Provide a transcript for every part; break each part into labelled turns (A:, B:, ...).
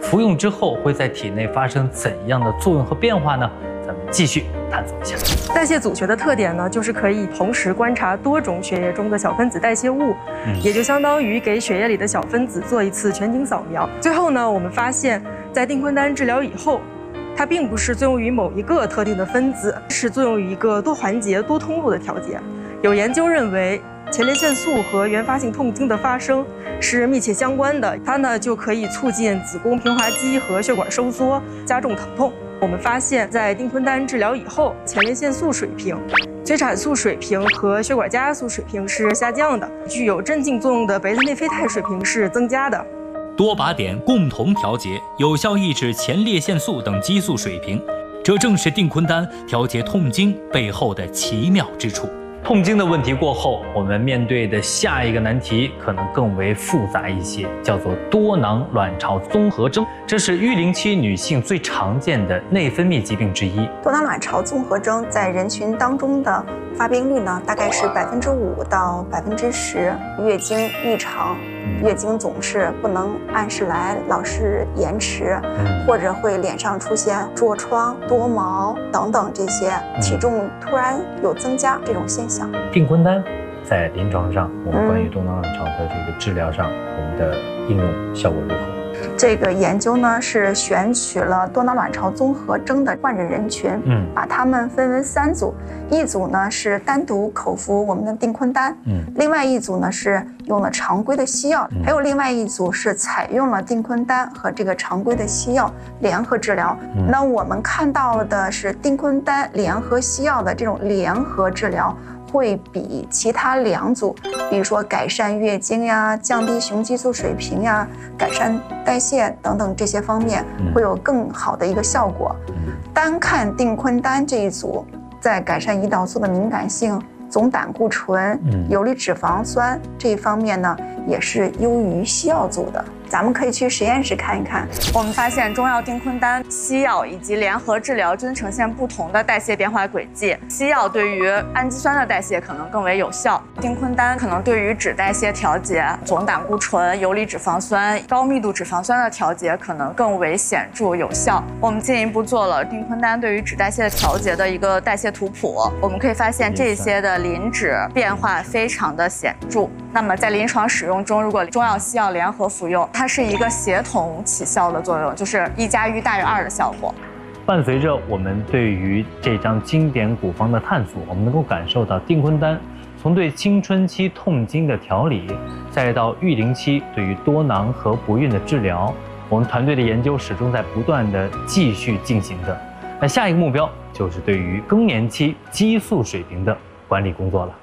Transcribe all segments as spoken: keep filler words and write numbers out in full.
A: 服用之后会在体内发生怎样的作用和变化呢？咱们继续探索一下。
B: 代谢组学的特点呢，就是可以同时观察多种血液中的小分子代谢物，嗯、也就相当于给血液里的小分子做一次全景扫描。最后呢，我们发现，在丁坤丹治疗以后，它并不是作用于某一个特定的分子，是作用于一个多环节、多通路的调节。有研究认为，前列腺素和原发性痛经的发生是密切相关的，它呢就可以促进子宫平滑肌和血管收缩，加重疼痛。我们发现，在丁坤丹治疗以后，前列腺素水平、催产素水平和血管加压素水平是下降的，具有镇静作用的贝塔内啡肽水平是增加的。
C: 多靶点共同调节，有效抑制前列腺素等激素水平，这正是丁坤丹调节痛经背后的奇妙之处。
A: 痛经的问题过后，我们面对的下一个难题可能更为复杂一些，叫做多囊卵巢综合征。这是育龄期女性最常见的内分泌疾病之一。
D: 多囊卵巢综合征在人群当中的发病率呢，大概是百分之五到百分之十。月经异常，月经总是不能按时来，老是延迟，嗯、或者会脸上出现痤疮、多毛等等这些，体重突然有增加这种现象。
A: 丁坤丹在临床上，我们关于多囊卵巢的这个治疗上，嗯、我们的应用效果如何？
D: 这个研究呢是选取了多囊卵巢综合征的患者人群，嗯，把他们分为三组，一组呢是单独口服我们的丁坤丹，嗯，另外一组呢是用了常规的西药，嗯、还有另外一组是采用了丁坤丹和这个常规的西药联合治疗。嗯、那我们看到的是丁坤丹联合西药的这种联合治疗，会比其他两组，比如说改善月经呀、降低雄激素水平呀、改善代谢等等这些方面，会有更好的一个效果。单看丁坤丹这一组，在改善胰岛素的敏感性、总胆固醇、游离脂肪酸这一方面呢，也是优于西药组的。咱们可以去实验室看一看。
E: 我们发现中药丁坤丹、西药以及联合治疗均呈现不同的代谢变化轨迹。西药对于氨基酸的代谢可能更为有效，丁坤丹可能对于脂代谢调节、总胆固醇、游离脂肪酸、高密度脂肪酸的调节可能更为显著有效。我们进一步做了丁坤丹对于脂代谢的调节的一个代谢图谱，我们可以发现这些的磷脂变化非常的显著。那么在临床使用中，如果中药西药联合服用，它是一个协同起效的作用，就是一加一大于二的效果。
A: 伴随着我们对于这张经典古方的探索，我们能够感受到丁坤丹从对青春期痛经的调理，再到育龄期对于多囊和不孕的治疗，我们团队的研究始终在不断的继续进行着。那下一个目标就是对于更年期激素水平的管理工作了。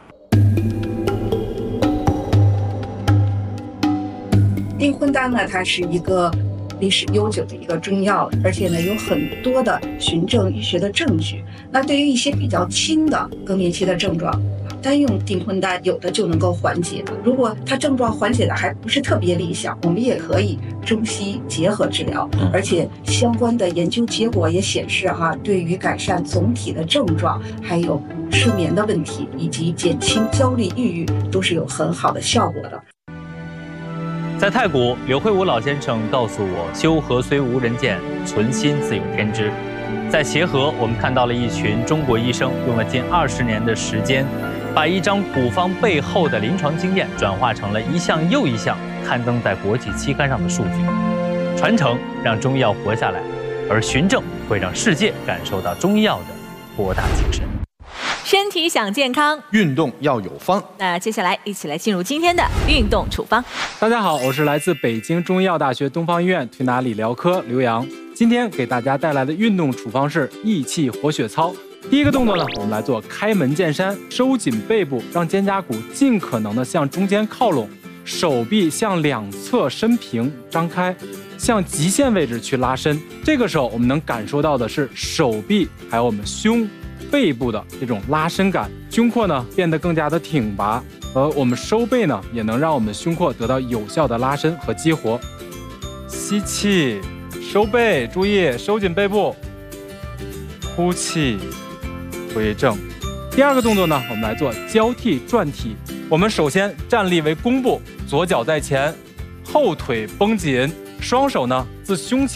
F: 丁坤丹呢，它是一个历史悠久的一个中药，而且呢有很多的循证医学的证据。那对于一些比较轻的更年期的症状，单用丁坤丹有的就能够缓解。如果它症状缓解的还不是特别理想，我们也可以中西结合治疗。而且相关的研究结果也显示哈、啊，对于改善总体的症状，还有睡眠的问题，以及减轻焦虑抑郁，都是有很好的效果的。
C: 在太古，刘慧武老先生告诉我：“修和虽无人见，存心自有天知。”在协和，我们看到了一群中国医生用了近二十年的时间，把一张古方背后的临床经验转化成了一项又一项刊登在国际期刊上的数据。传承让中医药活下来，而循证会让世界感受到中医药的博大精深。
G: 身体想健康，
H: 运动要有方。
G: 那接下来一起来进入今天的运动处方。
I: 大家好，我是来自北京中医药大学东方医院推拿理疗科刘洋。今天给大家带来的运动处方是益气活血操。第一个动作呢，我们来做开门见山，收紧背部，让肩胛骨尽可能的向中间靠拢，手臂向两侧伸平张开，向极限位置去拉伸。这个时候我们能感受到的是手臂还有我们胸背部的这种拉伸感，胸廓呢变得更加的挺拔，而我们收背呢也能让我们的胸廓得到有效的拉伸和激活。吸气，收背，注意收紧背部。呼气，回正。第二个动作呢，我们来做交替转体。我们首先站立为弓步，左脚在前，后腿绷紧，双手呢自胸前